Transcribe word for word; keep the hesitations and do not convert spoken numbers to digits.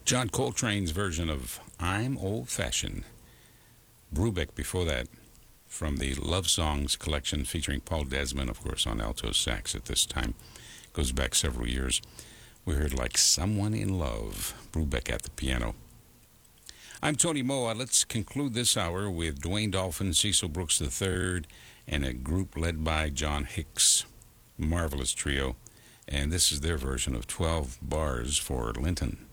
John Coltrane's version of I'm Old Fashioned. Brubeck before that, from the Love Songs collection featuring Paul Desmond, of course, on alto sax at this time. Goes back several years. We heard Like Someone in Love, Brubeck at the piano. I'm Tony Moa. Let's conclude this hour with Dwayne Dolphin, Cecil Brooks the third, and a group led by John Hicks. Marvelous trio. And this is their version of twelve Bars for Linton.